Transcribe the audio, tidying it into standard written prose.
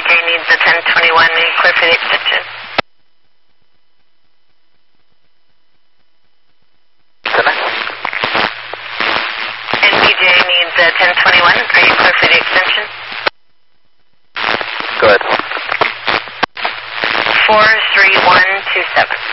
NPJ needs the 1021. Need clear for the extension. NPJ needs the 1021. Are you clear for the extension? Good. 43127.